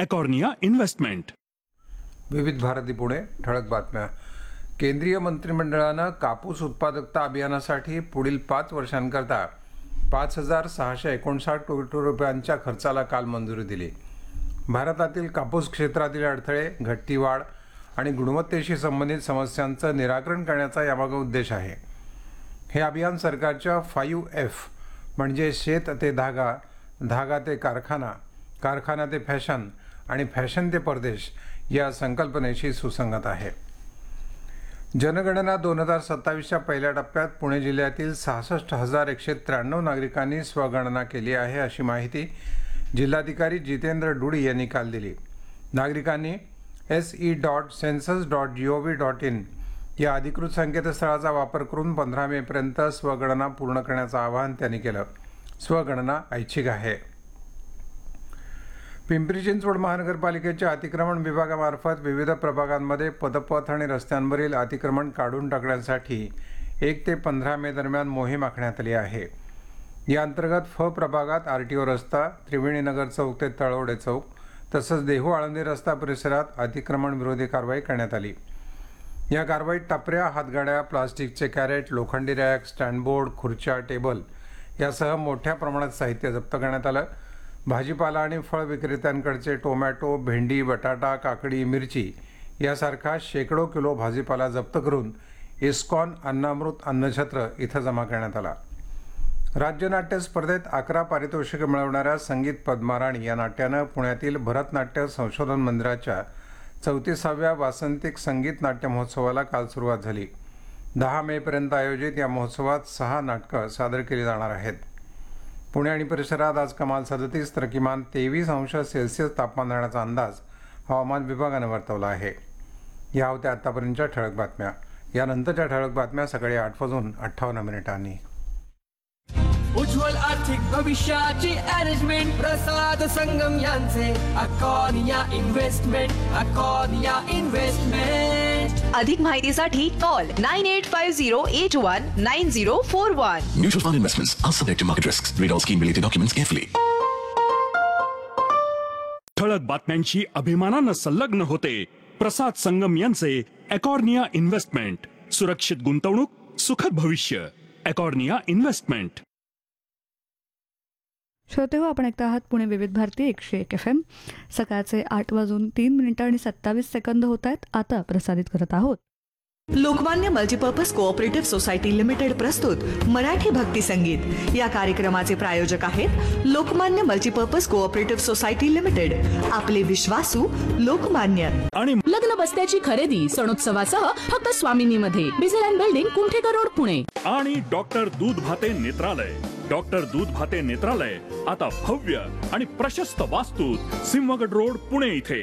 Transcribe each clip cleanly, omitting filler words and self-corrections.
एकॉर्निया investment. विविध भारती पुणे. ठळक बातम्या. केंद्रीय मंत्रिमंडळानं कापूस उत्पादकता अभियानासाठी पुढील 5 वर्षांकरता 5,659 कोटी रुपयांच्या खर्चाला काल मंजुरी दिली. भारतातील कापूस क्षेत्रातील अडथळे, घटती वाढ आणि गुणवत्तेशी संबंधित समस्यांचं निराकरण करण्याचा यामागे उद्देश आहे. हे अभियान सरकारच्या 5F म्हणजे शेत ते धागा, धागा ते कारखाना, कारखाना ते फॅशन आणि फॅशन ते परदेश या संकल्पनेशी सुसंगत आहे. जनगणना 2027च्या पहिल्या टप्प्यात पुणे जिल्ह्यातील 66,193 नागरिकांनी स्वगणना केली आहे, अशी माहिती जिल्हाधिकारी जितेंद्र डुडी यांनी काल दिली. नागरिकांनी se.census.gov.in या अधिकृत संकेतस्थळाचा वापर करून 15 मेपर्यंत स्वगणना पूर्ण करण्याचं आवाहन त्यांनी केलं. स्वगणना ऐच्छिक आहे. पिंपरी चिंचवड महानगरपालिकेच्या अतिक्रमण विभागामार्फत विविध प्रभागांमध्ये पदपथ आणि रस्त्यांवरील अतिक्रमण काढून टाकण्यासाठी 1 ते 15 मे दरम्यान मोहीम आखण्यात आली आहे. या अंतर्गत फ प्रभागात RTO रस्ता, त्रिवेणीनगर चौक ते तळवडे चौक तसंच देहू आळंदी रस्ता परिसरात अतिक्रमण विरोधी कारवाई करण्यात आली. या कारवाईत टपऱ्या, हातगाड्या, प्लास्टिकचे कॅरेट, लोखंडी रॅक, स्टँडबोर्ड, खुर्च्या, टेबल यासह मोठ्या प्रमाणात साहित्य जप्त करण्यात आलं. भाजीपाला आणि फळ विक्रेत्यांकडचे टोमॅटो, भेंडी, बटाटा, काकडी, मिरची यासारखा शेकडो किलो भाजीपाला जप्त करून इस्कॉन अन्नामृत अन्नछत्र इथं जमा करण्यात आला. राज्य नाट्य स्पर्धेत 11 पारितोषिकं मिळवणाऱ्या संगीत पद्मा राणी या नाट्यानं पुण्यातील भरतनाट्य संशोधन मंदिराच्या 34व्या वासंतिक संगीत नाट्य महोत्सवाला काल सुरुवात झाली. 10 मेपर्यंत आयोजित या महोत्सवात 6 नाटकं सादर केली जाणार आहेत. पुणे आणि परिसरात आज कमाल 37 तर किमान 23 अंश सेल्सिअस तापमान राहण्याचा अंदाज हवामान विभागानं वर्तवला आहे. या होत्या आतापर्यंतच्या ठळक बातम्या. यानंतरच्या ठळक बातम्या सकाळी 8:58 उज्ज्वल आर्थिक भविष्याची अरेंजमेंट प्रसाद संगम यांचे एकॉर्निया इन्व्हेस्टमेंट. अधिक माहितीसाठी call 9850819041. Mutual fund investments are subject to market risks. Read all scheme related documents carefully. ठळक बातम्यांची अभिमानानं संलग्न होते प्रसाद संगम यांचे एकॉर्निया इन्व्हेस्टमेंट. सुरक्षित गुंतवणूक, सुखद भविष्य. एकॉर्निया इन्व्हेस्टमेंट. श्रोते हो, आपण ऐकता आहात पुणे विविध भारती 101 FM. सकाळचे 8:03 होत आहेत. आता प्रसारित करत आहोत Lokmanya multipurpose cooperative society limited प्रस्तुत मराठी भक्ती संगीत. या कार्यक्रमाचे प्रायोजक आहेत Lokmanya multipurpose cooperative society limited. आपले विश्वासू लोकमान्य. आणि लग्न बस्त्याची खरेदी सणोत्सवासह फक्त स्वामिनीमध्ये. बिझेल बिल्डिंग, कुंठेकर रोड, पुणे. आणि डॉक्टर दूध भाते नेत्रालय. डॉक्टर दूध भाते नेत्रालय आता भव्य आणि प्रशस्त वास्तूत सिंहगड रोड, पुणे इथे.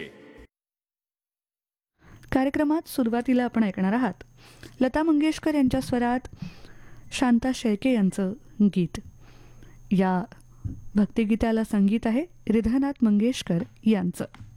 कार्यक्रमात सुरुवातीला आपण ऐकणार आहात लता मंगेशकर यांच्या स्वरात शांता शेळके यांचं गीत. या भक्तिगीताला संगीत आहे हृदयनाथ मंगेशकर यांचं.